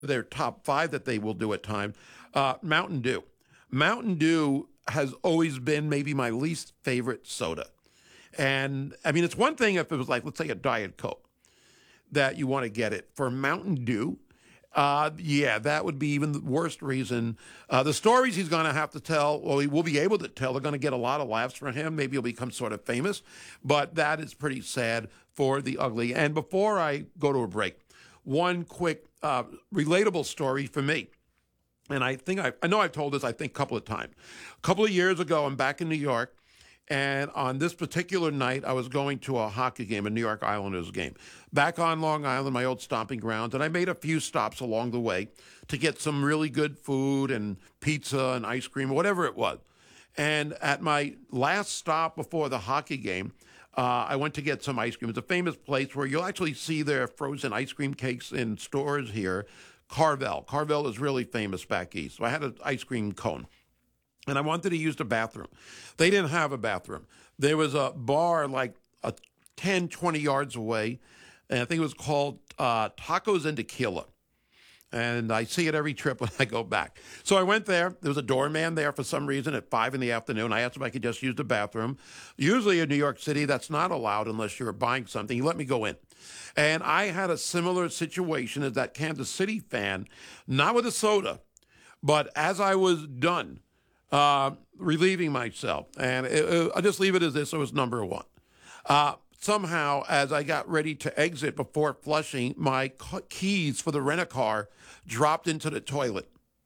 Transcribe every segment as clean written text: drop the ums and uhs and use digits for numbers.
their top 5 that they will do at times. Mountain Dew. Mountain Dew has always been maybe my least favorite soda. And I mean, it's one thing if it was like, let's say, a Diet Coke that you want to get it. For Mountain Dew, yeah, that would be even the worst reason. The stories he's going to have to tell, well, he will be able to tell, they're going to get a lot of laughs from him. Maybe he'll become sort of famous, but that is pretty sad for the ugly. And before I go to a break, one quick relatable story for me. And I know I've told this, I think, a couple of times. A couple of years ago, I'm back in New York. And on this particular night, I was going to a hockey game, a New York Islanders game, back on Long Island, my old stomping grounds. And I made a few stops along the way to get some really good food and pizza and ice cream, whatever it was. And at my last stop before the hockey game, I went to get some ice cream. It's a famous place where you'll actually see their frozen ice cream cakes in stores here. Carvel. Carvel is really famous back east. So I had an ice cream cone. And I wanted to use the bathroom. They didn't have a bathroom. There was a bar like 10, 20 yards away, and I think it was called Tacos and Tequila. And I see it every trip when I go back. So I went there. There was a doorman there for some reason at 5 in the afternoon. I asked if I could just use the bathroom. Usually in New York City, that's not allowed unless you're buying something. He let me go in. And I had a similar situation as that Kansas City fan, not with a soda, but as I was done, relieving myself. And I'll just leave it as this. It was number one. Somehow, as I got ready to exit before flushing, my keys for the rent-a-car dropped into the toilet.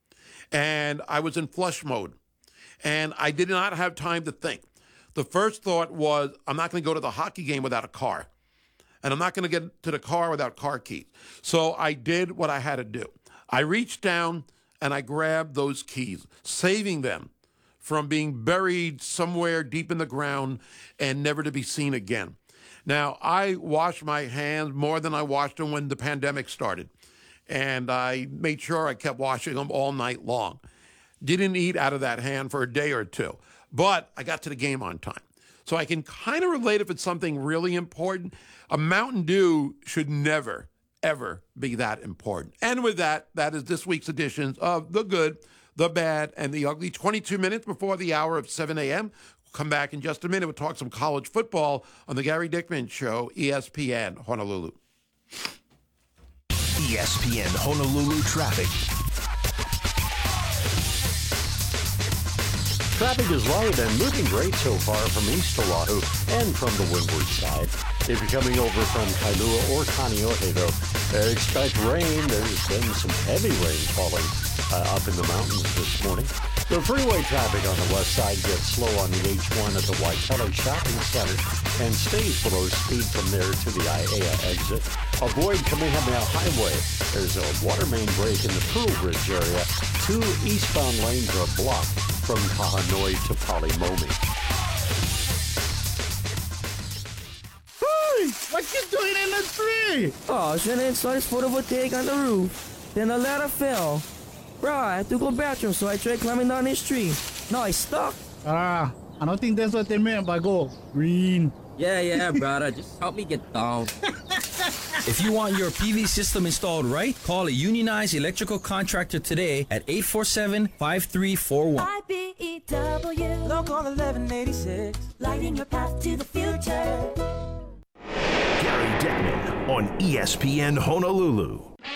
And I was in flush mode. And I did not have time to think. The first thought was, I'm not going to go to the hockey game without a car. And I'm not going to get to the car without car keys. So I did what I had to do. I reached down and I grabbed those keys, saving them from being buried somewhere deep in the ground and never to be seen again. Now, I washed my hands more than I washed them when the pandemic started. And I made sure I kept washing them all night long. Didn't eat out of that hand for a day or two. But I got to the game on time. So I can kind of relate if it's something really important. A Mountain Dew should never, ever be that important. And with that, that is this week's edition of The Good, The Bad, and The Ugly. 22 minutes before the hour of 7 a.m. We'll come back in just a minute. We'll talk some college football on The Gary Dickman Show, ESPN Honolulu. ESPN Honolulu traffic. Traffic is light and moving great so far from East Oahu and from the windward side. If you're coming over from Kailua or Kaneohe, though, expect rain. There's been some heavy rain falling up in the mountains this morning. The freeway traffic on the west side gets slow on the H1 at the Waikele Shopping Center and stays below speed from there to the Aiea exit. Avoid Kamehameha Highway. There's a water main break in the Pearl Bridge area. 2 eastbound lanes are blocked from Kahanoi to Palimomi. Hey, what you doing in the tree? Oh, I was trying to install this photovoltaic on the roof. Then the ladder fell. Bro, I had to go bathroom, so I tried climbing down this tree. Now I stuck. I don't think that's what they meant by go green. Yeah, brother. Just help me get down. If you want your PV system installed right, call a unionized electrical contractor today at 847-5341. IBEW Local 1186, lighting your path to the future. Gary Dickman on ESPN Honolulu.